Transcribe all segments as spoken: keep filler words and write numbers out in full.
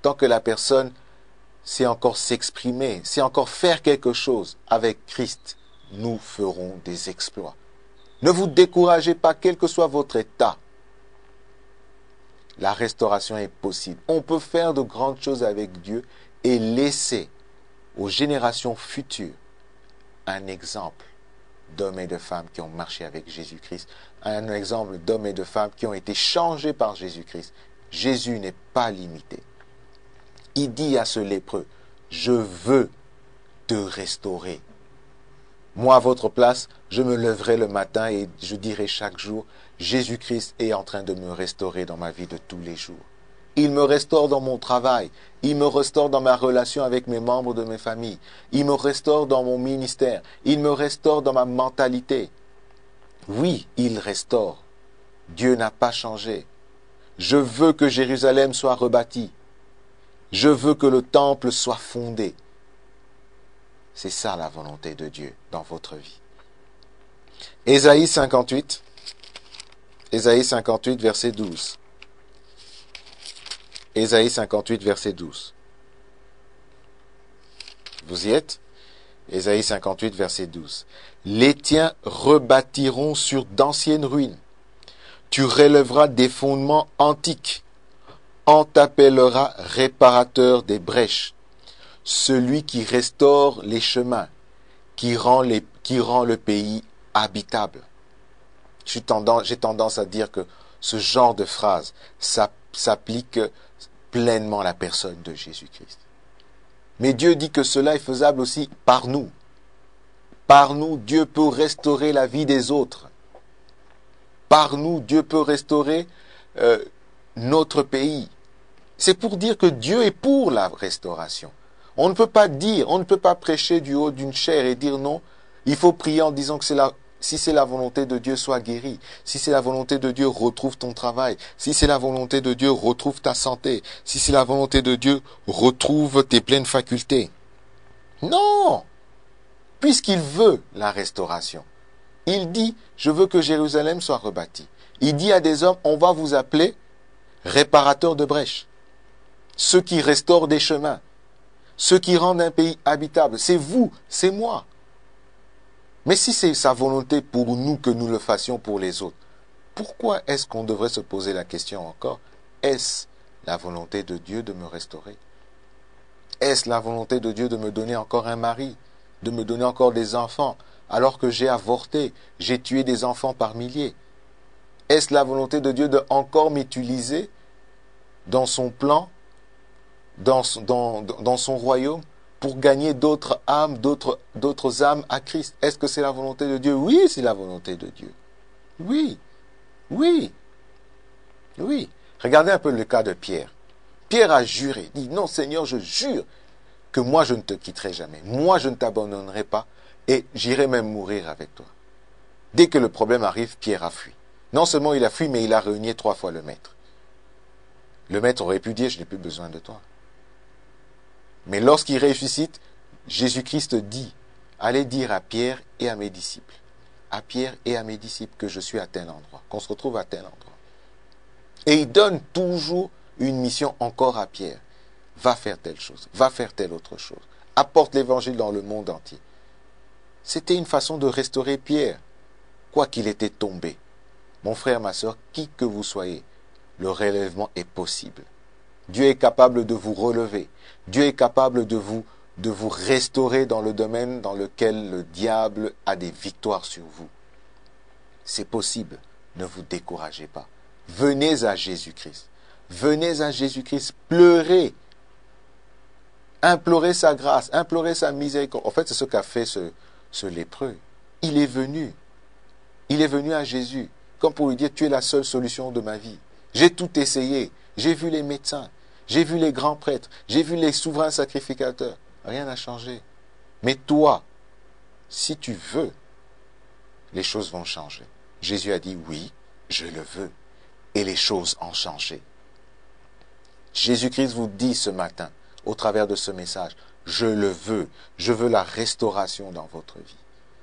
tant que la personne sait encore s'exprimer, sait encore faire quelque chose avec Christ, nous ferons des exploits. Ne vous découragez pas, quel que soit votre état. La restauration est possible. On peut faire de grandes choses avec Dieu et laisser aux générations futures un exemple d'hommes et de femmes qui ont marché avec Jésus-Christ, un exemple d'hommes et de femmes qui ont été changés par Jésus-Christ. Jésus n'est pas limité. Il dit à ce lépreux, je veux te restaurer. Moi, à votre place, je me lèverai le matin et je dirai chaque jour, Jésus-Christ est en train de me restaurer dans ma vie de tous les jours. Il me restaure dans mon travail. Il me restaure dans ma relation avec mes membres de mes familles. Il me restaure dans mon ministère. Il me restaure dans ma mentalité. Oui, il restaure. Dieu n'a pas changé. Je veux que Jérusalem soit rebâtie. Je veux que le temple soit fondé. C'est ça la volonté de Dieu dans votre vie. Ésaïe cinquante-huit. Ésaïe cinquante-huit, verset douze. Ésaïe cinquante-huit, verset douze. Vous y êtes? Ésaïe cinquante-huit, verset douze. Les tiens rebâtiront sur d'anciennes ruines. Tu relèveras des fondements antiques. On t'appellera réparateur des brèches. Celui qui restaure les chemins, qui rend, les, qui rend le pays habitable. J'ai tendance, j'ai tendance à dire que ce genre de phrase s'applique pleinement à la personne de Jésus-Christ. Mais Dieu dit que cela est faisable aussi par nous. Par nous, Dieu peut restaurer la vie des autres. Par nous, Dieu peut restaurer euh, notre pays. C'est pour dire que Dieu est pour la restauration. On ne peut pas dire, on ne peut pas prêcher du haut d'une chaire et dire non, il faut prier en disant que c'est la, si c'est la volonté de Dieu, sois guéri. Si c'est la volonté de Dieu, retrouve ton travail. Si c'est la volonté de Dieu, retrouve ta santé. Si c'est la volonté de Dieu, retrouve tes pleines facultés. Non! Puisqu'il veut la restauration. Il dit, je veux que Jérusalem soit rebâtie. Il dit à des hommes, on va vous appeler réparateurs de brèches. Ceux qui restaurent des chemins. Ceux qui rendent un pays habitable. C'est vous, c'est moi. Mais si c'est sa volonté pour nous que nous le fassions pour les autres, pourquoi est-ce qu'on devrait se poser la question encore? Est-ce la volonté de Dieu de me restaurer? Est-ce la volonté de Dieu de me donner encore un mari? De me donner encore des enfants? Alors que j'ai avorté, j'ai tué des enfants par milliers? Est-ce la volonté de Dieu de encore m'utiliser dans son plan, dans, dans, dans son royaume, pour gagner d'autres âmes, d'autres, d'autres âmes à Christ? Est-ce que c'est la volonté de Dieu? Oui, c'est la volonté de Dieu. Oui, oui, oui. Regardez un peu le cas de Pierre. Pierre a juré, dit, non Seigneur, je jure que moi je ne te quitterai jamais. Moi je ne t'abandonnerai pas et j'irai même mourir avec toi. Dès que le problème arrive, Pierre a fui. Non seulement il a fui, mais il a renié trois fois le maître. Le maître aurait pu dire, je n'ai plus besoin de toi. Mais lorsqu'il ressuscite, Jésus-Christ dit, allez dire à Pierre et à mes disciples, à Pierre et à mes disciples que je suis à tel endroit, qu'on se retrouve à tel endroit. Et il donne toujours une mission encore à Pierre. Va faire telle chose, va faire telle autre chose. Apporte l'évangile dans le monde entier. C'était une façon de restaurer Pierre, quoi qu'il était tombé. Mon frère, ma soeur, qui que vous soyez, le relèvement est possible. Dieu est capable de vous relever. Dieu est capable de vous, de vous restaurer dans le domaine dans lequel le diable a des victoires sur vous. C'est possible. Ne vous découragez pas. Venez à Jésus-Christ. Venez à Jésus-Christ. Pleurez. Implorez sa grâce. Implorez sa miséricorde. En fait, c'est ce qu'a fait ce, ce lépreux. Il est venu. Il est venu à Jésus. Comme pour lui dire, tu es la seule solution de ma vie. J'ai tout essayé. J'ai vu les médecins. J'ai vu les grands prêtres. J'ai vu les souverains sacrificateurs. Rien n'a changé. Mais toi, si tu veux, les choses vont changer. Jésus a dit, oui, je le veux. Et les choses ont changé. Jésus-Christ vous dit ce matin, au travers de ce message, je le veux. Je veux la restauration dans votre vie.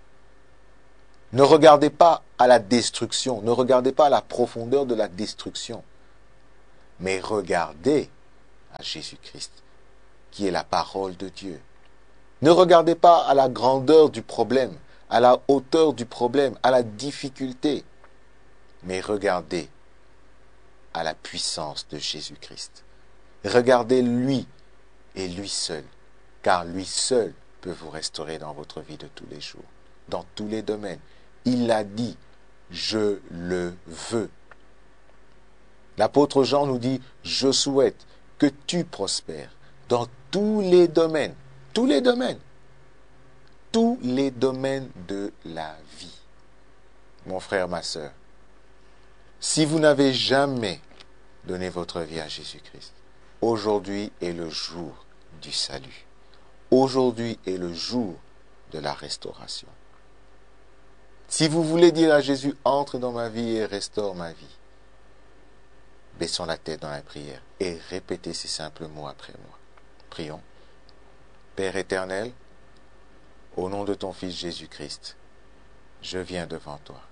Ne regardez pas à la destruction. Ne regardez pas à la profondeur de la destruction. Mais regardez à Jésus-Christ, qui est la parole de Dieu. Ne regardez pas à la grandeur du problème, à la hauteur du problème, à la difficulté, mais regardez à la puissance de Jésus-Christ. Regardez lui et lui seul, car lui seul peut vous restaurer dans votre vie de tous les jours, dans tous les domaines. Il l'a dit, je le veux. L'apôtre Jean nous dit, je souhaite que tu prospères dans tous les domaines, tous les domaines, tous les domaines de la vie. Mon frère, ma sœur, si vous n'avez jamais donné votre vie à Jésus-Christ, aujourd'hui est le jour du salut. Aujourd'hui est le jour de la restauration. Si vous voulez dire à Jésus, entre dans ma vie et restaure ma vie, baissons la tête dans la prière et répétez ces simples mots après moi. Prions. Père éternel, au nom de ton Fils Jésus-Christ, je viens devant toi.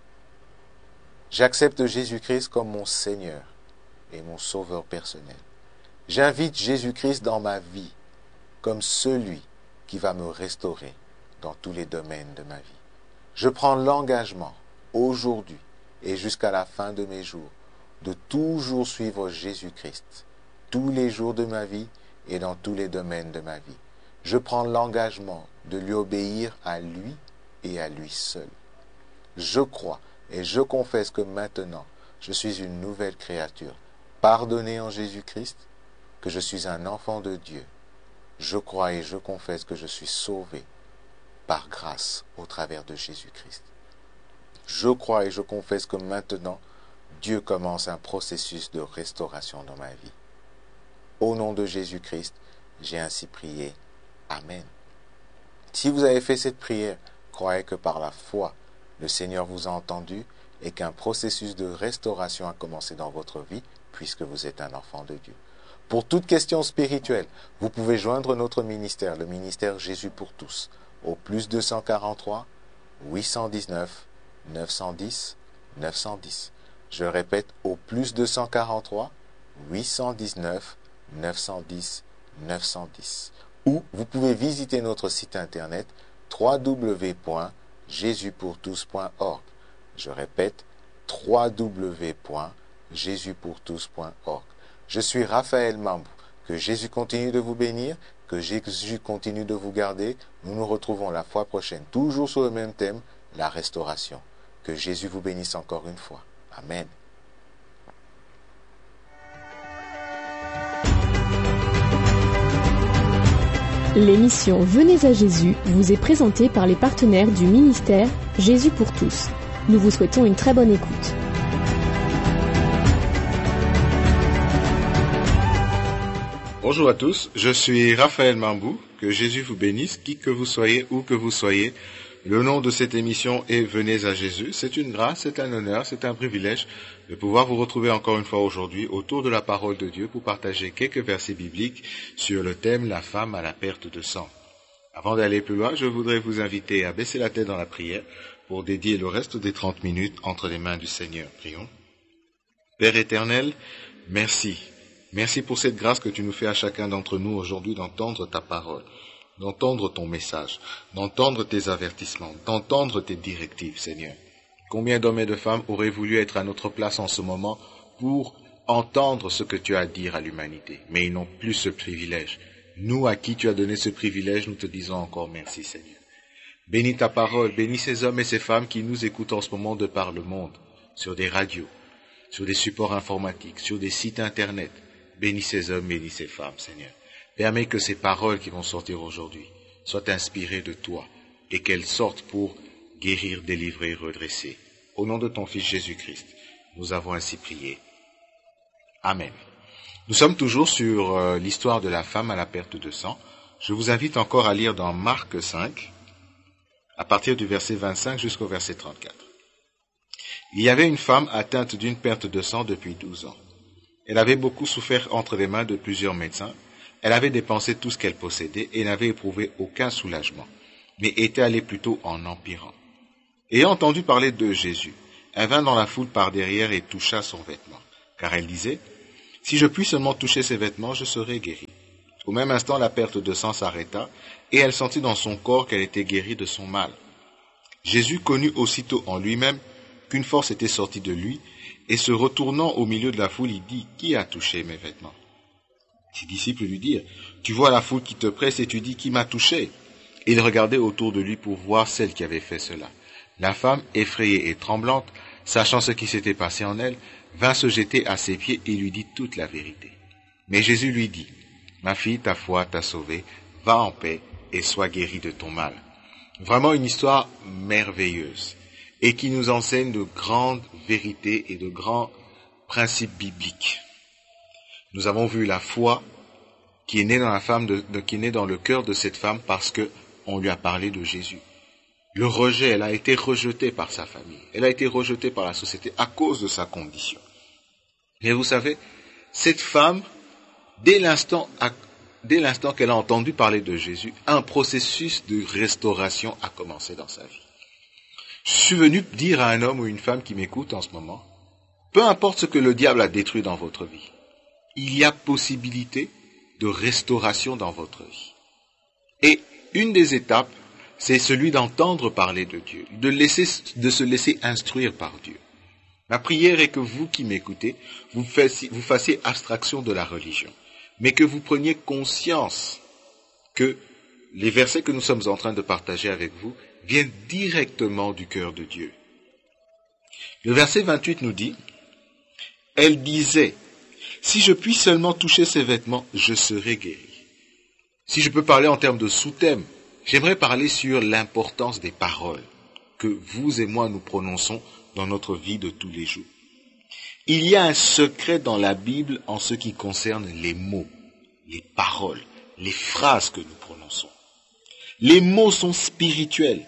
J'accepte Jésus-Christ comme mon Seigneur et mon Sauveur personnel. J'invite Jésus-Christ dans ma vie comme celui qui va me restaurer dans tous les domaines de ma vie. Je prends l'engagement aujourd'hui et jusqu'à la fin de mes jours de toujours suivre Jésus-Christ tous les jours de ma vie et dans tous les domaines de ma vie. Je prends l'engagement de lui obéir à lui et à lui seul. Je crois et je confesse que maintenant, je suis une nouvelle créature, pardonnée en Jésus-Christ, que je suis un enfant de Dieu. Je crois et je confesse que je suis sauvé par grâce au travers de Jésus-Christ. Je crois et je confesse que maintenant, Dieu commence un processus de restauration dans ma vie. Au nom de Jésus-Christ, j'ai ainsi prié. Amen. Si vous avez fait cette prière, croyez que par la foi, le Seigneur vous a entendu et qu'un processus de restauration a commencé dans votre vie puisque vous êtes un enfant de Dieu. Pour toute question spirituelle, vous pouvez joindre notre ministère, le ministère Jésus pour tous, au plus deux cent quarante-trois, huit cent dix-neuf, neuf cent dix, neuf cent dix. Je répète, au plus deux cent quarante-trois, huit cent dix-neuf, neuf cent dix, neuf cent dix. Ou vous pouvez visiter notre site internet w w w point jésus pour tous point org. Je répète, w w w point jésus pour tous point org. Je suis Raphaël Mambou. Que Jésus continue de vous bénir, que Jésus continue de vous garder. Nous nous retrouvons la fois prochaine, toujours sur le même thème, la restauration. Que Jésus vous bénisse encore une fois. Amen. L'émission Venez à Jésus vous est présentée par les partenaires du ministère Jésus pour tous. Nous vous souhaitons une très bonne écoute. Bonjour à tous, je suis Raphaël Mambou. Que Jésus vous bénisse, qui que vous soyez, où que vous soyez. Le nom de cette émission est Venez à Jésus. C'est une grâce, c'est un honneur, c'est un privilège de pouvoir vous retrouver encore une fois aujourd'hui autour de la parole de Dieu pour partager quelques versets bibliques sur le thème « La femme à la perte de sang ». Avant d'aller plus loin, je voudrais vous inviter à baisser la tête dans la prière pour dédier le reste des trente minutes entre les mains du Seigneur. Prions. Père éternel, merci. Merci pour cette grâce que tu nous fais à chacun d'entre nous aujourd'hui d'entendre ta parole, d'entendre ton message, d'entendre tes avertissements, d'entendre tes directives, Seigneur. Combien d'hommes et de femmes auraient voulu être à notre place en ce moment pour entendre ce que tu as à dire à l'humanité, mais ils n'ont plus ce privilège. Nous, à qui tu as donné ce privilège, nous te disons encore merci, Seigneur. Bénis ta parole, bénis ces hommes et ces femmes qui nous écoutent en ce moment de par le monde, sur des radios, sur des supports informatiques, sur des sites internet. Bénis ces hommes, bénis ces femmes, Seigneur. Permets que ces paroles qui vont sortir aujourd'hui soient inspirées de toi et qu'elles sortent pour guérir, délivrer, redresser. Au nom de ton Fils Jésus-Christ, nous avons ainsi prié. Amen. Nous sommes toujours sur euh, l'histoire de la femme à la perte de sang. Je vous invite encore à lire dans Marc cinq, à partir du verset vingt-cinq jusqu'au verset trente-quatre. Il y avait une femme atteinte d'une perte de sang depuis douze ans. Elle avait beaucoup souffert entre les mains de plusieurs médecins. Elle avait dépensé tout ce qu'elle possédait et n'avait éprouvé aucun soulagement, mais était allée plutôt en empirant. Ayant entendu parler de Jésus, elle vint dans la foule par derrière et toucha son vêtement, car elle disait, « Si je puis seulement toucher ses vêtements, je serai guéri. Au même instant, la perte de sang s'arrêta, et elle sentit dans son corps qu'elle était guérie de son mal. Jésus connut aussitôt en lui-même qu'une force était sortie de lui, et se retournant au milieu de la foule, il dit, « Qui a touché mes vêtements ?» Ses disciples lui dirent, « Tu vois la foule qui te presse et tu dis, qui m'a touché ?» Et il regardait autour de lui pour voir celle qui avait fait cela. La femme, effrayée et tremblante, sachant ce qui s'était passé en elle, vint se jeter à ses pieds et lui dit toute la vérité. Mais Jésus lui dit, « Ma fille, ta foi t'a sauvée, va en paix et sois guérie de ton mal. » Vraiment une histoire merveilleuse et qui nous enseigne de grandes vérités et de grands principes bibliques. Nous avons vu la foi qui est née dans la femme, de, de, qui est née dans le cœur de cette femme parce que on lui a parlé de Jésus. Le rejet, elle a été rejetée par sa famille, elle a été rejetée par la société à cause de sa condition. Mais vous savez, cette femme, dès l'instant, dès l'instant qu'elle a entendu parler de Jésus, un processus de restauration a commencé dans sa vie. Je suis venu dire à un homme ou une femme qui m'écoute en ce moment, peu importe ce que le diable a détruit dans votre vie, il y a possibilité de restauration dans votre vie. Et une des étapes, c'est celui d'entendre parler de Dieu, de, laisser, de se laisser instruire par Dieu. Ma prière est que vous qui m'écoutez, vous fassiez, vous fassiez abstraction de la religion, mais que vous preniez conscience que les versets que nous sommes en train de partager avec vous viennent directement du cœur de Dieu. Le verset vingt-huit nous dit, « Elle disait, si je puis seulement toucher ses vêtements, je serai guéri. » Si je peux parler en termes de sous-thème, j'aimerais parler sur l'importance des paroles que vous et moi nous prononçons dans notre vie de tous les jours. Il y a un secret dans la Bible en ce qui concerne les mots, les paroles, les phrases que nous prononçons. Les mots sont spirituels.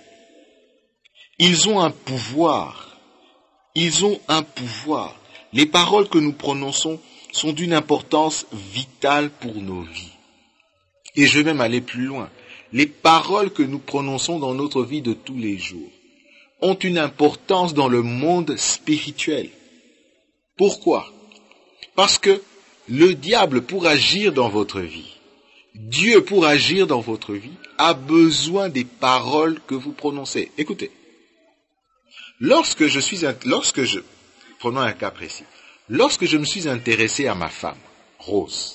Ils ont un pouvoir. Ils ont un pouvoir. Les paroles que nous prononçons sont d'une importance vitale pour nos vies. Et je vais même aller plus loin. Les paroles que nous prononçons dans notre vie de tous les jours ont une importance dans le monde spirituel. Pourquoi? Parce que le diable, pour agir dans votre vie, Dieu, pour agir dans votre vie, a besoin des paroles que vous prononcez. Écoutez, lorsque je suis, lorsque je, prenons un cas précis, lorsque je me suis intéressé à ma femme, Rose,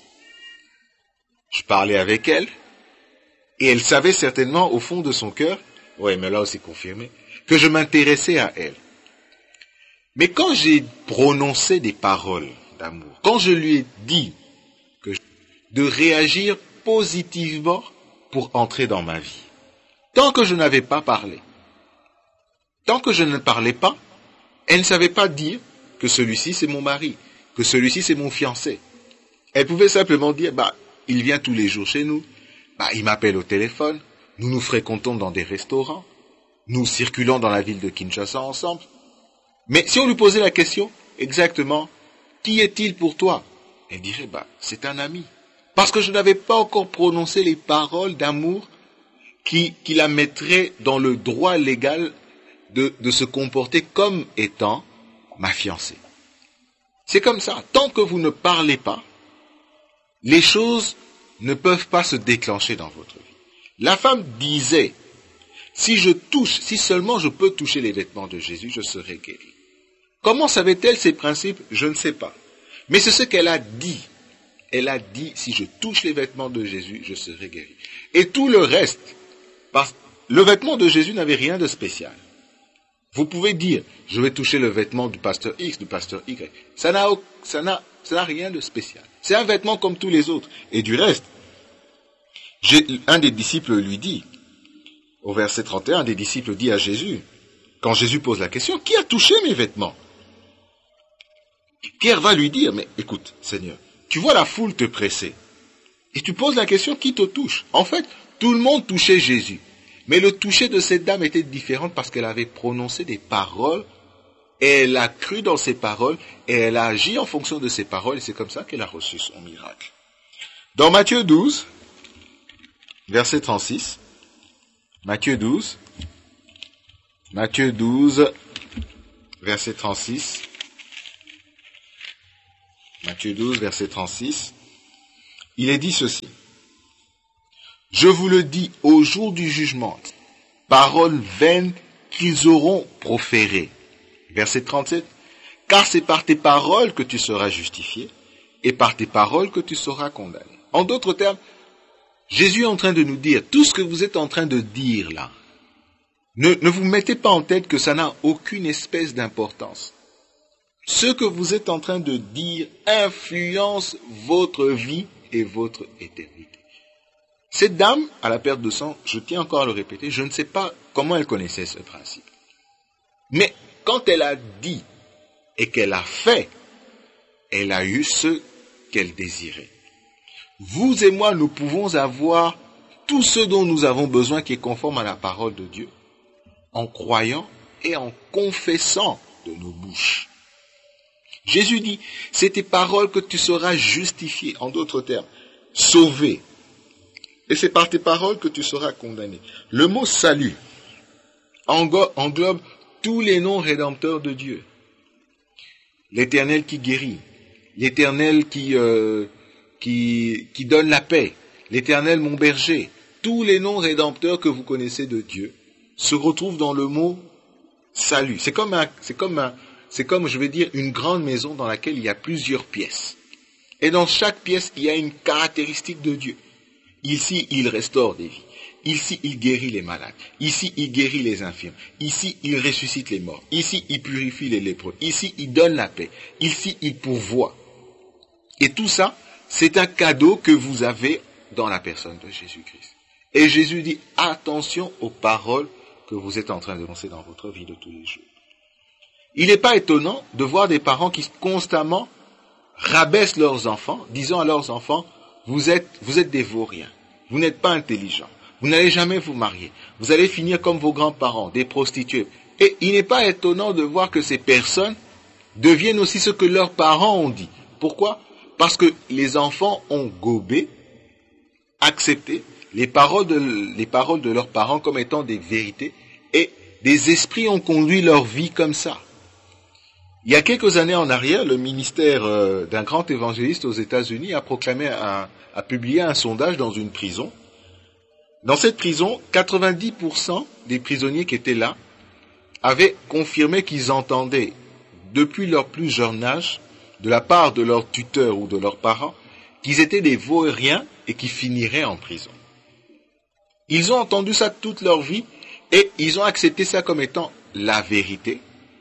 je parlais avec elle, et elle savait certainement au fond de son cœur, ouais, mais là aussi confirmé, que je m'intéressais à elle. Mais quand j'ai prononcé des paroles d'amour, quand je lui ai dit que je, de réagir positivement pour entrer dans ma vie, tant que je n'avais pas parlé, tant que je ne parlais pas, elle ne savait pas dire que celui-ci c'est mon mari, que celui-ci c'est mon fiancé. Elle pouvait simplement dire, bah, il vient tous les jours chez nous, bah, il m'appelle au téléphone, nous nous fréquentons dans des restaurants, nous circulons dans la ville de Kinshasa ensemble. Mais si on lui posait la question, exactement, qui est-il pour toi? Elle dirait, bah, c'est un ami. Parce que je n'avais pas encore prononcé les paroles d'amour qui, qui la mettraient dans le droit légal de, de se comporter comme étant ma fiancée. C'est comme ça. Tant que vous ne parlez pas, les choses ne peuvent pas se déclencher dans votre vie. La femme disait, si je touche, si seulement je peux toucher les vêtements de Jésus, je serai guéri. Comment savait-elle ces principes? Je ne sais pas. Mais c'est ce qu'elle a dit. Elle a dit, si je touche les vêtements de Jésus, je serai guéri. Et tout le reste, parce que le vêtement de Jésus n'avait rien de spécial. Vous pouvez dire, je vais toucher le vêtement du pasteur X, du pasteur Y. Ça n'a, ça n'a, ça n'a rien de spécial. C'est un vêtement comme tous les autres. Et du reste, j'ai, un des disciples lui dit, au verset trente et un, un des disciples dit à Jésus, quand Jésus pose la question, qui a touché mes vêtements? Pierre va lui dire, mais écoute, Seigneur, tu vois la foule te presser. Et tu poses la question, qui te touche? En fait, tout le monde touchait Jésus. Mais le toucher de cette dame était différent parce qu'elle avait prononcé des paroles, et elle a cru dans ces paroles, et elle a agi en fonction de ces paroles, et c'est comme ça qu'elle a reçu son miracle. Dans Matthieu douze, verset trente-six, Matthieu douze, Matthieu douze, verset trente-six, Matthieu douze, verset trente-six, il est dit ceci. Je vous le dis au jour du jugement, paroles vaines qu'ils auront proférées. Verset trente-sept, car c'est par tes paroles que tu seras justifié et par tes paroles que tu seras condamné. En d'autres termes, Jésus est en train de nous dire, tout ce que vous êtes en train de dire là, ne, ne vous mettez pas en tête que ça n'a aucune espèce d'importance. Ce que vous êtes en train de dire influence votre vie et votre éternité. Cette dame, à la perte de sang, je tiens encore à le répéter, je ne sais pas comment elle connaissait ce principe. Mais quand elle a dit et qu'elle a fait, elle a eu ce qu'elle désirait. Vous et moi, nous pouvons avoir tout ce dont nous avons besoin qui est conforme à la parole de Dieu, en croyant et en confessant de nos bouches. Jésus dit, c'est tes paroles que tu seras justifié, en d'autres termes, sauvé. Et c'est par tes paroles que tu seras condamné. Le mot salut englobe tous les noms rédempteurs de Dieu. L'Éternel qui guérit, l'Éternel qui, euh, qui, qui donne la paix, l'Éternel mon berger, tous les noms rédempteurs que vous connaissez de Dieu se retrouvent dans le mot salut. C'est comme un, c'est comme un, c'est comme, je vais dire, une grande maison dans laquelle il y a plusieurs pièces. Et dans chaque pièce, il y a une caractéristique de Dieu. Ici, il restaure des vies. Ici, il guérit les malades. Ici, il guérit les infirmes. Ici, il ressuscite les morts. Ici, il purifie les lépreux. Ici, il donne la paix. Ici, il pourvoit. Et tout ça, c'est un cadeau que vous avez dans la personne de Jésus-Christ. Et Jésus dit, attention aux paroles que vous êtes en train de lancer dans votre vie de tous les jours. Il n'est pas étonnant de voir des parents qui constamment rabaissent leurs enfants, disant à leurs enfants, vous êtes, vous êtes des vauriens, vous n'êtes pas intelligents, vous n'allez jamais vous marier, vous allez finir comme vos grands-parents, des prostituées. Et il n'est pas étonnant de voir que ces personnes deviennent aussi ce que leurs parents ont dit. Pourquoi? Parce que les enfants ont gobé, accepté les paroles de, les paroles de leurs parents comme étant des vérités, et des esprits ont conduit leur vie comme ça. Il y a quelques années en arrière, le ministère euh, d'un grand évangéliste aux États-Unis a proclamé, un, a publié un sondage dans une prison. Dans cette prison, quatre-vingt-dix pour cent des prisonniers qui étaient là avaient confirmé qu'ils entendaient, depuis leur plus jeune âge, de la part de leurs tuteurs ou de leurs parents, qu'ils étaient des vauriens et qu'ils finiraient en prison. Ils ont entendu ça toute leur vie et ils ont accepté ça comme étant la vérité.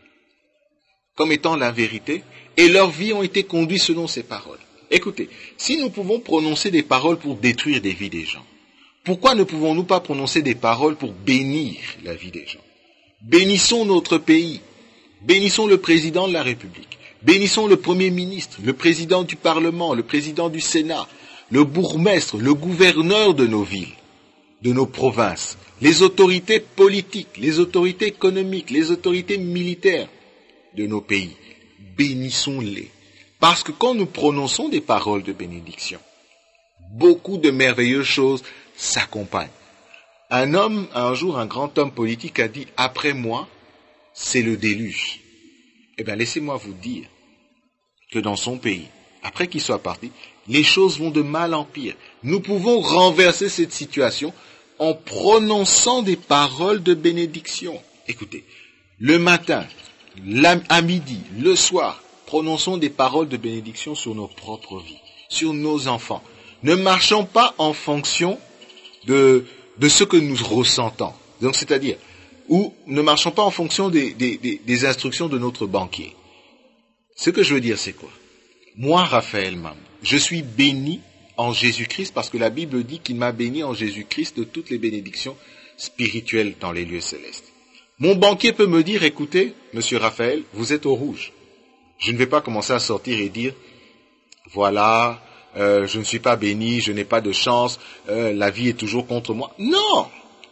comme étant la vérité, et leurs vies ont été conduites selon ces paroles. Écoutez, si nous pouvons prononcer des paroles pour détruire des vies des gens, pourquoi ne pouvons-nous pas prononcer des paroles pour bénir la vie des gens? Bénissons notre pays, bénissons le président de la République, bénissons le Premier ministre, le président du Parlement, le président du Sénat, le bourgmestre, le gouverneur de nos villes, de nos provinces, les autorités politiques, les autorités économiques, les autorités militaires de nos pays. Bénissons-les. Parce que quand nous prononçons des paroles de bénédiction, beaucoup de merveilleuses choses s'accompagnent. Un homme, un jour, un grand homme politique a dit, après moi, c'est le déluge. Eh bien, laissez-moi vous dire que dans son pays, après qu'il soit parti, les choses vont de mal en pire. Nous pouvons renverser cette situation en prononçant des paroles de bénédiction. Écoutez, le matin, à midi, le soir, prononçons des paroles de bénédiction sur nos propres vies, sur nos enfants. Ne marchons pas en fonction de, de ce que nous ressentons. Donc, c'est-à-dire, ou ne marchons pas en fonction des, des, des, des instructions de notre banquier. Ce que je veux dire, c'est quoi? Moi, Raphaël Mam, je suis béni en Jésus-Christ parce que la Bible dit qu'il m'a béni en Jésus-Christ de toutes les bénédictions spirituelles dans les lieux célestes. Mon banquier peut me dire, écoutez, monsieur Raphaël, vous êtes au rouge. Je ne vais pas commencer à sortir et dire, voilà, euh, je ne suis pas béni, je n'ai pas de chance, euh, la vie est toujours contre moi. Non!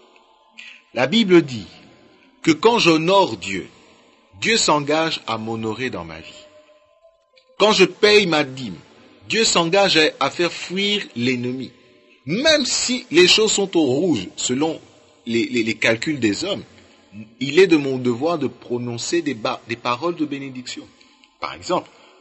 La Bible dit que quand j'honore Dieu, Dieu s'engage à m'honorer dans ma vie. Quand je paye ma dîme, Dieu s'engage à, à faire fuir l'ennemi. Même si les choses sont au rouge, selon les, les, les calculs des hommes, il est de mon devoir de prononcer des, ba- des paroles de bénédiction. Par exemple,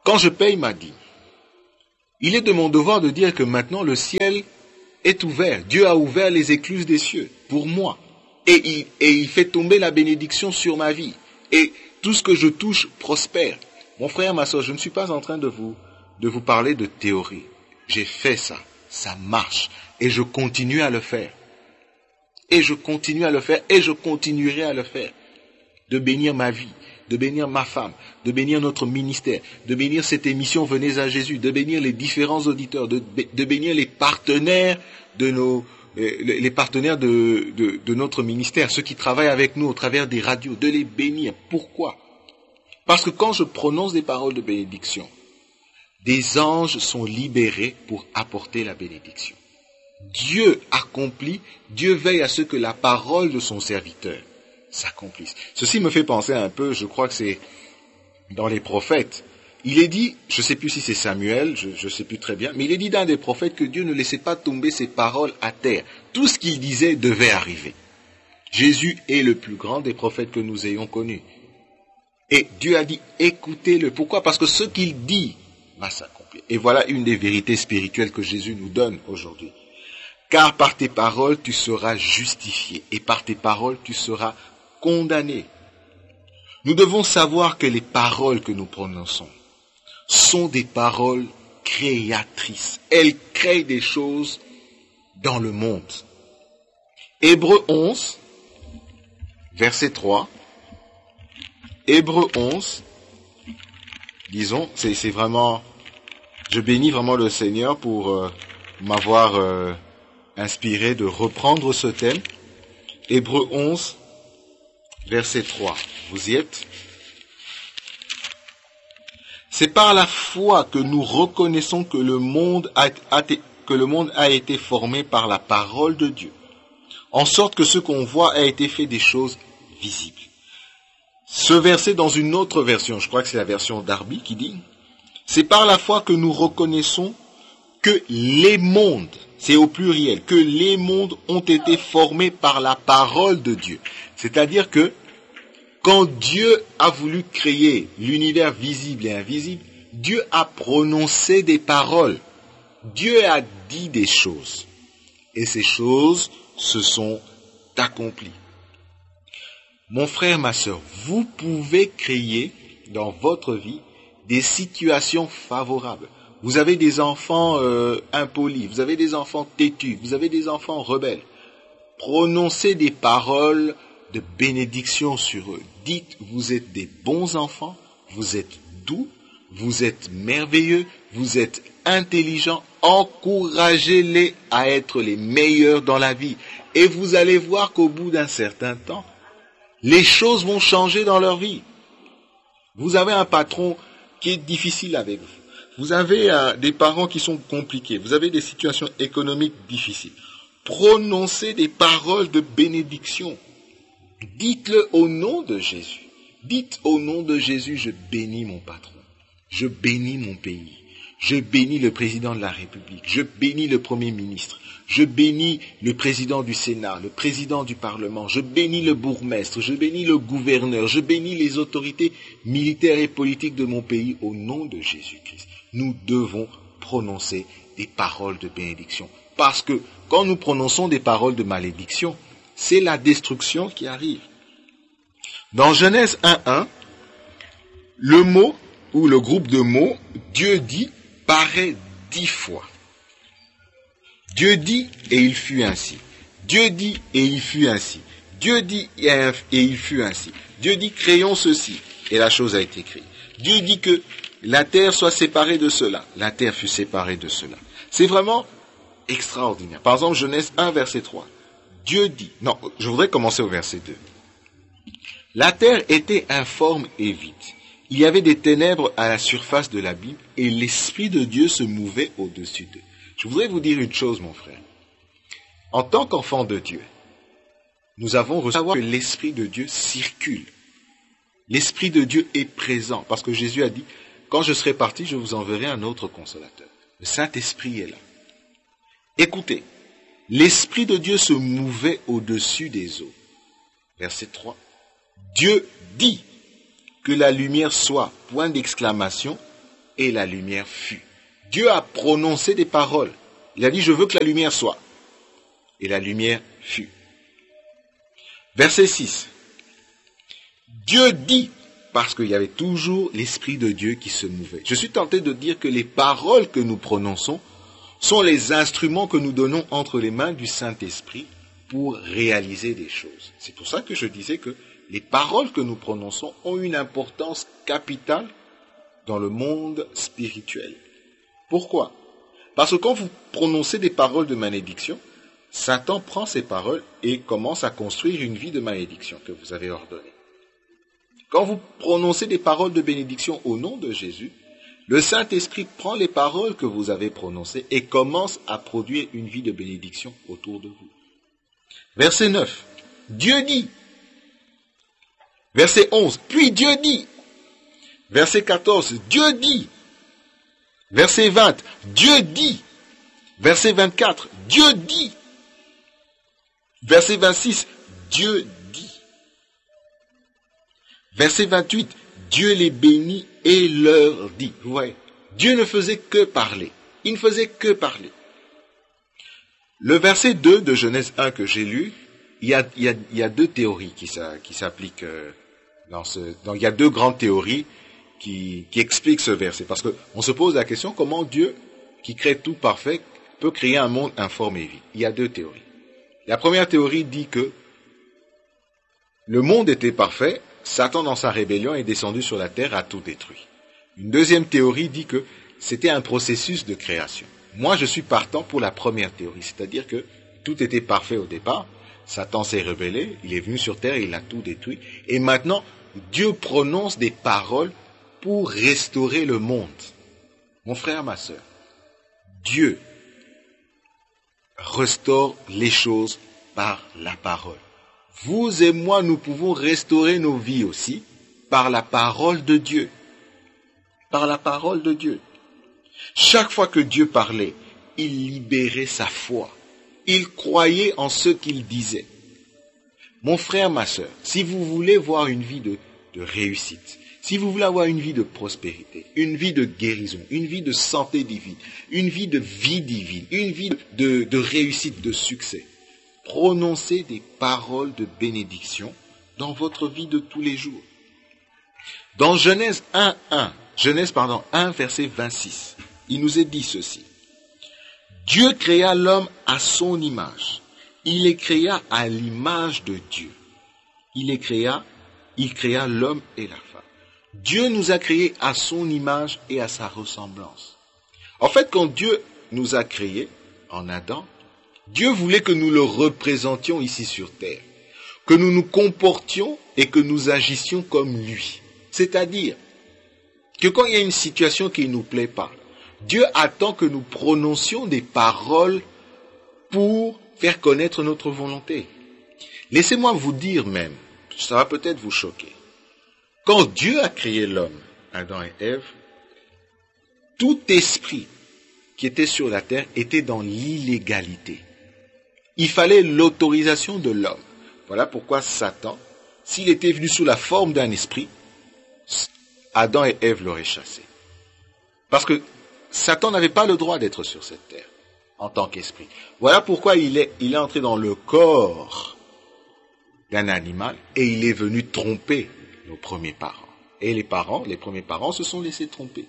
quand je paye ma dîme, il est de mon devoir de dire que maintenant le ciel est ouvert. Dieu a ouvert les écluses des cieux pour moi. Et il, et il fait tomber la bénédiction sur ma vie. Et tout ce que je touche prospère. Mon frère, ma soeur, je ne suis pas en train de vous, de vous parler de théorie. J'ai fait ça. Ça marche. Et je continue à le faire. Et je continue à le faire. Et je continuerai à le faire. De bénir ma vie. De bénir ma femme, de bénir notre ministère, de bénir cette émission Venez à Jésus, de bénir les différents auditeurs, de, de bénir les partenaires de nos, les partenaires de, de, de notre ministère, ceux qui travaillent avec nous au travers des radios, de les bénir. Pourquoi? Parce que quand je prononce des paroles de bénédiction, des anges sont libérés pour apporter la bénédiction. Dieu accomplit, Dieu veille à ce que la parole de son serviteur s'accomplisse. Ceci me fait penser un peu, je crois que c'est dans les prophètes. Il est dit, je ne sais plus si c'est Samuel, je ne sais plus très bien, mais il est dit d'un des prophètes que Dieu ne laissait pas tomber ses paroles à terre. Tout ce qu'il disait devait arriver. Jésus est le plus grand des prophètes que nous ayons connus. Et Dieu a dit, écoutez-le. Pourquoi? Parce que ce qu'il dit va s'accomplir. Et voilà une des vérités spirituelles que Jésus nous donne aujourd'hui. Car par tes paroles, tu seras justifié. Et par tes paroles, tu seras condamné. Nous devons savoir que les paroles que nous prononçons sont des paroles créatrices. Elles créent des choses dans le monde. Hébreux onze, verset trois. Hébreux onze, disons, c'est, c'est vraiment, je bénis vraiment le Seigneur pour euh, m'avoir euh, inspiré de reprendre ce thème. Hébreux onze, verset trois. Vous y êtes? C'est par la foi que nous reconnaissons que le monde a, a, que le monde a été formé par la parole de Dieu, en sorte que ce qu'on voit a été fait des choses visibles. Ce verset dans une autre version, je crois que c'est la version Darby qui dit, c'est par la foi que nous reconnaissons que les mondes, c'est au pluriel, que les mondes ont été formés par la parole de Dieu. C'est-à-dire que quand Dieu a voulu créer l'univers visible et invisible, Dieu a prononcé des paroles. Dieu a dit des choses. Et ces choses se sont accomplies. Mon frère, ma sœur, vous pouvez créer dans votre vie des situations favorables. Vous avez des enfants euh, impolis, vous avez des enfants têtus, vous avez des enfants rebelles. Prononcez des paroles de bénédiction sur eux. Dites, vous êtes des bons enfants, vous êtes doux, vous êtes merveilleux, vous êtes intelligents. Encouragez-les à être les meilleurs dans la vie. Et vous allez voir qu'au bout d'un certain temps, les choses vont changer dans leur vie. Vous avez un patron qui est difficile avec vous. Vous avez euh, des parents qui sont compliqués. Vous avez des situations économiques difficiles. Prononcez des paroles de bénédiction. Dites-le au nom de Jésus. Dites au nom de Jésus, je bénis mon patron. Je bénis mon pays. Je bénis le président de la République. Je bénis le Premier ministre. Je bénis le président du Sénat, le président du Parlement. Je bénis le bourgmestre. Je bénis le gouverneur. Je bénis les autorités militaires et politiques de mon pays au nom de Jésus-Christ. Nous devons prononcer des paroles de bénédiction. Parce que quand nous prononçons des paroles de malédiction, c'est la destruction qui arrive. Dans Genèse un un, le mot ou le groupe de mots Dieu dit paraît dix fois. Dieu dit et il fut ainsi. Dieu dit et il fut ainsi. Dieu dit et il fut ainsi. Dieu dit créons ceci et la chose a été créée. Dieu dit que la terre soit séparée de cela. La terre fut séparée de cela. C'est vraiment extraordinaire. Par exemple, Genèse un, verset trois. Dieu dit, non, je voudrais commencer au verset deux. La terre était informe et vide. Il y avait des ténèbres à la surface de l'abîme et l'Esprit de Dieu se mouvait au-dessus d'eux. Je voudrais vous dire une chose, mon frère. En tant qu'enfant de Dieu, nous avons reçu que l'Esprit de Dieu circule. L'Esprit de Dieu est présent parce que Jésus a dit, quand je serai parti, je vous enverrai un autre consolateur. Le Saint-Esprit est là. Écoutez, l'Esprit de Dieu se mouvait au-dessus des eaux. Verset trois. Dieu dit que la lumière soit, point d'exclamation, et la lumière fut. Dieu a prononcé des paroles. Il a dit, je veux que la lumière soit. Et la lumière fut. Verset six. Dieu dit, parce qu'il y avait toujours l'Esprit de Dieu qui se mouvait. Je suis tenté de dire que les paroles que nous prononçons sont les instruments que nous donnons entre les mains du Saint-Esprit pour réaliser des choses. C'est pour ça que je disais que les paroles que nous prononçons ont une importance capitale dans le monde spirituel. Pourquoi? Parce que quand vous prononcez des paroles de malédiction, Satan prend ces paroles et commence à construire une vie de malédiction que vous avez ordonnée. Quand vous prononcez des paroles de bénédiction au nom de Jésus, le Saint-Esprit prend les paroles que vous avez prononcées et commence à produire une vie de bénédiction autour de vous. Verset neuf. Dieu dit. Verset onze. Puis Dieu dit. Verset quatorze. Dieu dit. Verset vingt. Dieu dit. Verset vingt-quatre. Dieu dit. Verset vingt-six. Dieu dit. Verset vingt-huit. Dieu les bénit et leur dit. Vous voyez, Dieu ne faisait que parler. Il ne faisait que parler. Le verset deux de Genèse un que j'ai lu, il y a, il y a, il y a deux théories qui, qui s'appliquent euh, dans ce... Dans, il y a deux grandes théories qui, qui expliquent ce verset. Parce qu'on se pose la question, comment Dieu, qui crée tout parfait, peut créer un monde informe et vide? Il y a deux théories. La première théorie dit que le monde était parfait, Satan dans sa rébellion est descendu sur la terre, a tout détruit. Une deuxième théorie dit que c'était un processus de création. Moi, je suis partant pour la première théorie, c'est-à-dire que tout était parfait au départ, Satan s'est rebellé, il est venu sur terre, il a tout détruit, et maintenant, Dieu prononce des paroles pour restaurer le monde. Mon frère, ma sœur, Dieu restaure les choses par la parole. Vous et moi, nous pouvons restaurer nos vies aussi par la parole de Dieu. Par la parole de Dieu. Chaque fois que Dieu parlait, il libérait sa foi. Il croyait en ce qu'il disait. Mon frère, ma sœur, si vous voulez voir une vie de, de réussite, si vous voulez avoir une vie de prospérité, une vie de guérison, une vie de santé divine, une vie de vie divine, une vie de, de réussite, de succès, prononcez des paroles de bénédiction dans votre vie de tous les jours. Dans Genèse un, un, Genèse, pardon, un, verset vingt-six, il nous est dit ceci. Dieu créa l'homme à son image. Il les créa à l'image de Dieu. Il les créa, il créa l'homme et la femme. Dieu nous a créés à son image et à sa ressemblance. En fait, quand Dieu nous a créés en Adam, Dieu voulait que nous le représentions ici sur terre, que nous nous comportions et que nous agissions comme lui. C'est-à-dire que quand il y a une situation qui ne nous plaît pas, Dieu attend que nous prononcions des paroles pour faire connaître notre volonté. Laissez-moi vous dire même, ça va peut-être vous choquer, quand Dieu a créé l'homme, Adam et Ève, tout esprit qui était sur la terre était dans l'illégalité. Il fallait l'autorisation de l'homme. Voilà pourquoi Satan, s'il était venu sous la forme d'un esprit, Adam et Ève l'auraient chassé. Parce que Satan n'avait pas le droit d'être sur cette terre en tant qu'esprit. Voilà pourquoi il est, il est entré dans le corps d'un animal et il est venu tromper nos premiers parents. Et les parents, les premiers parents se sont laissés tromper.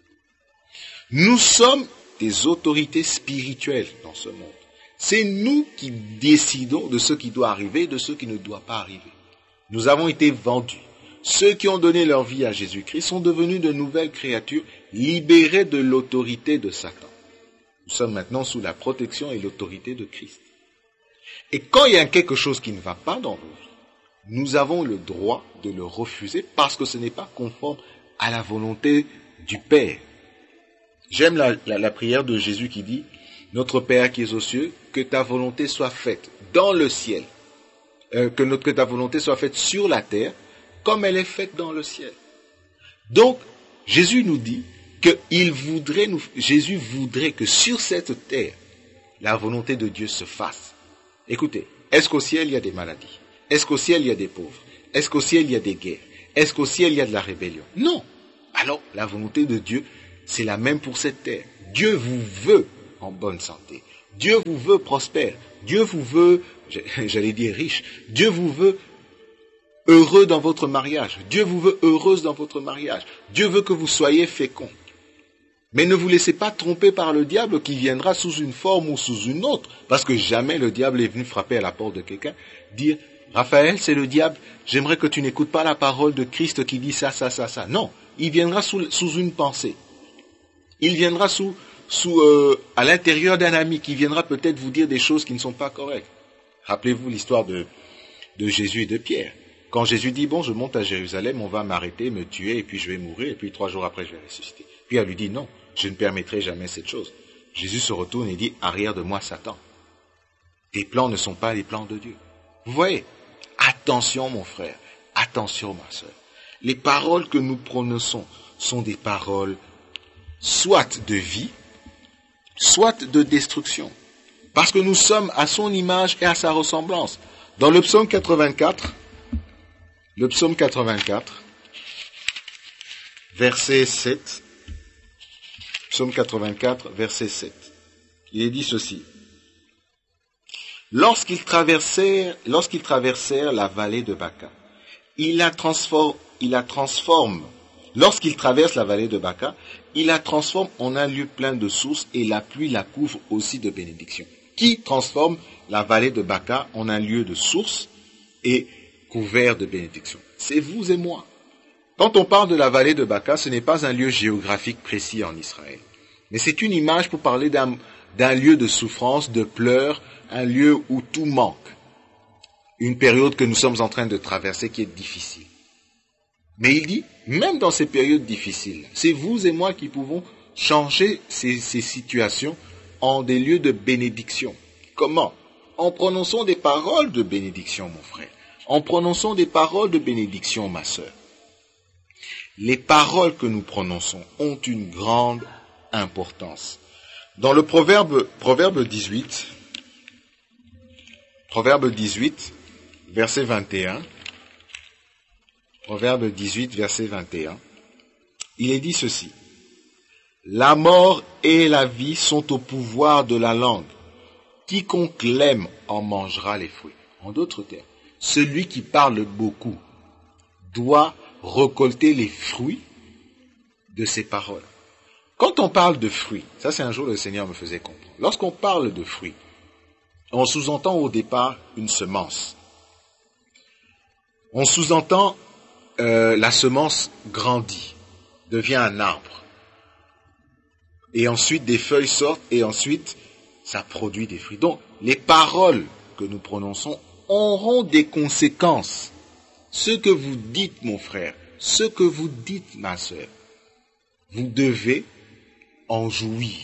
Nous sommes des autorités spirituelles dans ce monde. C'est nous qui décidons de ce qui doit arriver et de ce qui ne doit pas arriver. Nous avons été vendus. Ceux qui ont donné leur vie à Jésus-Christ sont devenus de nouvelles créatures libérées de l'autorité de Satan. Nous sommes maintenant sous la protection et l'autorité de Christ. Et quand il y a quelque chose qui ne va pas dans nos vies, nous avons le droit de le refuser parce que ce n'est pas conforme à la volonté du Père. J'aime la, la, la prière de Jésus qui dit « Notre Père qui es aux cieux, que ta volonté soit faite dans le ciel, euh, que, notre, que ta volonté soit faite sur la terre, comme elle est faite dans le ciel. » Donc, Jésus nous dit que il voudrait nous, Jésus voudrait que sur cette terre, la volonté de Dieu se fasse. Écoutez, est-ce qu'au ciel il y a des maladies? Est-ce qu'au ciel il y a des pauvres? Est-ce qu'au ciel il y a des guerres? Est-ce qu'au ciel il y a de la rébellion? Non. Alors, la volonté de Dieu C'est la même pour cette terre. Dieu vous veut en bonne santé. Dieu vous veut prospère. Dieu vous veut, j'allais dire riche. Dieu vous veut heureux dans votre mariage. Dieu vous veut heureuse dans votre mariage. Dieu veut que vous soyez féconds. Mais ne vous laissez pas tromper par le diable qui viendra sous une forme ou sous une autre. Parce que jamais le diable est venu frapper à la porte de quelqu'un, dire « Raphaël, c'est le diable, j'aimerais que tu n'écoutes pas la parole de Christ qui dit ça, ça, ça, ça. » Non, il viendra sous, sous une pensée. Il viendra sous, sous, euh, à l'intérieur d'un ami qui viendra peut-être vous dire des choses qui ne sont pas correctes. Rappelez-vous l'histoire de, de Jésus et de Pierre. Quand Jésus dit « Bon, je monte à Jérusalem, on va m'arrêter, me tuer, et puis je vais mourir, et puis trois jours après, je vais ressusciter. » Pierre lui dit « Non, je ne permettrai jamais cette chose. » Jésus se retourne et dit « Arrière de moi, Satan. Tes plans ne sont pas les plans de Dieu. » Vous voyez? Attention, mon frère. Attention, ma sœur. Les paroles que nous prononçons sont des paroles soit de vie, soit de destruction. Parce que nous sommes à son image et à sa ressemblance. Dans le psaume quatre-vingt-quatre, le psaume quatre-vingt-quatre, verset sept, psaume quatre-vingt-quatre, verset sept, il est dit ceci. Lorsqu'ils traversèrent, lorsqu'ils traversèrent la vallée de Baca, il la transforme, il la transforme. Lorsqu'ils traversent la vallée de Baca, il la transforme en un lieu plein de sources et la pluie la couvre aussi de bénédictions. Qui transforme la vallée de Baca en un lieu de sources et couvert de bénédictions? C'est vous et moi. Quand on parle de la vallée de Baca, ce n'est pas un lieu géographique précis en Israël. Mais c'est une image pour parler d'un, d'un lieu de souffrance, de pleurs, un lieu où tout manque. Une période que nous sommes en train de traverser qui est difficile. Mais il dit, même dans ces périodes difficiles, c'est vous et moi qui pouvons changer ces, ces situations en des lieux de bénédiction. Comment? En prononçant des paroles de bénédiction, mon frère. En prononçant des paroles de bénédiction, ma sœur. Les paroles que nous prononçons ont une grande importance. Dans le proverbe, proverbe dix-huit, proverbe dix-huit, verset vingt et un, proverbe dix-huit, verset vingt et un, il est dit ceci. La mort et la vie sont au pouvoir de la langue. Quiconque l'aime en mangera les fruits. En d'autres termes, celui qui parle beaucoup doit récolter les fruits de ses paroles. Quand on parle de fruits, ça c'est un jour le Seigneur me faisait comprendre. Lorsqu'on parle de fruits, on sous-entend au départ une semence. On sous-entend euh, la semence grandit, devient un arbre. Et ensuite des feuilles sortent et ensuite ça produit des fruits. Donc les paroles que nous prononçons auront des conséquences. Ce que vous dites, mon frère, ce que vous dites, ma sœur, vous devez en jouir.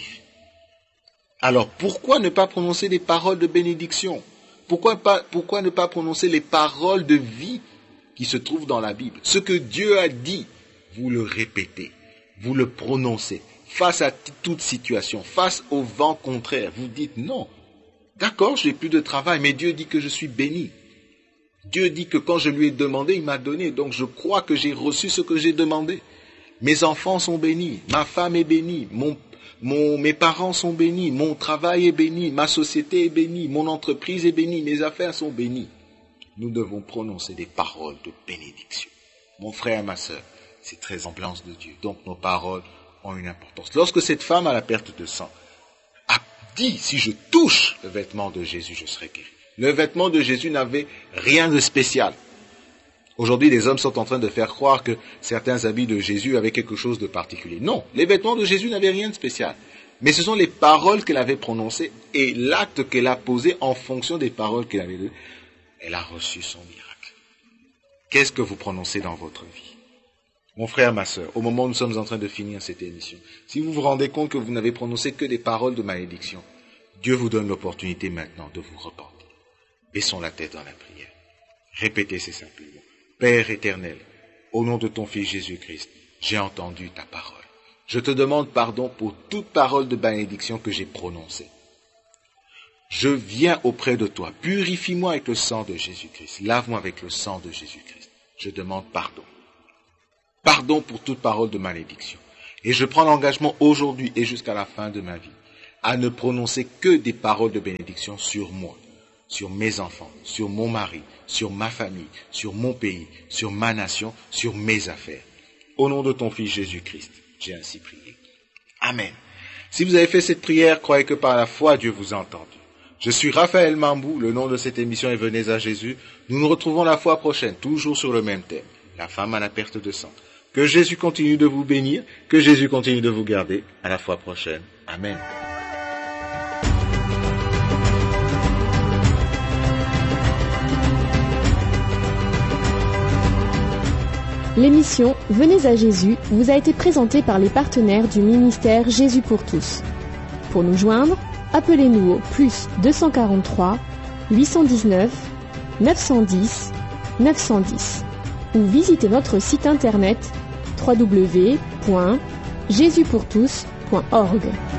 Alors, pourquoi ne pas prononcer des paroles de bénédiction? Pourquoi, pas, pourquoi ne pas prononcer les paroles de vie qui se trouvent dans la Bible? Ce que Dieu a dit, vous le répétez, vous le prononcez. Face à t- toute situation, face au vent contraire, vous dites non. D'accord, je n'ai plus de travail, mais Dieu dit que je suis béni. Dieu dit que quand je lui ai demandé, il m'a donné. Donc je crois que j'ai reçu ce que j'ai demandé. Mes enfants sont bénis, ma femme est bénie, mon, mon, mes parents sont bénis, mon travail est béni, ma société est bénie, mon entreprise est bénie, mes affaires sont bénies. Nous devons prononcer des paroles de bénédiction. Mon frère, ma sœur, c'est très semblance de Dieu. Donc nos paroles ont une importance. Lorsque cette femme à la perte de sang a dit, si je touche le vêtement de Jésus, je serai guéri. Le vêtement de Jésus n'avait rien de spécial. Aujourd'hui, les hommes sont en train de faire croire que certains habits de Jésus avaient quelque chose de particulier. Non, les vêtements de Jésus n'avaient rien de spécial. Mais ce sont les paroles qu'elle avait prononcées et l'acte qu'elle a posé en fonction des paroles qu'elle avait données. Elle a reçu son miracle. Qu'est-ce que vous prononcez dans votre vie? Mon frère, ma sœur, au moment où nous sommes en train de finir cette émission, si vous vous rendez compte que vous n'avez prononcé que des paroles de malédiction, Dieu vous donne l'opportunité maintenant de vous repentir. Baissons la tête dans la prière. Répétez ces simples mots. Père éternel, au nom de ton Fils Jésus-Christ, j'ai entendu ta parole. Je te demande pardon pour toute parole de bénédiction que j'ai prononcée. Je viens auprès de toi. Purifie-moi avec le sang de Jésus-Christ. Lave-moi avec le sang de Jésus-Christ. Je demande pardon. Pardon pour toute parole de malédiction. Et je prends l'engagement aujourd'hui et jusqu'à la fin de ma vie à ne prononcer que des paroles de bénédiction sur moi, sur mes enfants, sur mon mari, sur ma famille, sur mon pays, sur ma nation, sur mes affaires. Au nom de ton Fils Jésus-Christ, j'ai ainsi prié. Amen. Si vous avez fait cette prière, croyez que par la foi, Dieu vous a entendu. Je suis Raphaël Mambou, le nom de cette émission est Venez à Jésus. Nous nous retrouvons la fois prochaine, toujours sur le même thème, la femme à la perte de sang. Que Jésus continue de vous bénir, que Jésus continue de vous garder. À la fois prochaine. Amen. L'émission Venez à Jésus vous a été présentée par les partenaires du ministère Jésus pour tous. Pour nous joindre, appelez-nous au plus deux cent quarante-trois, huit cent dix-neuf, neuf cent dix, neuf cent dix ou visitez notre site internet w w w point jésus pour tous point org.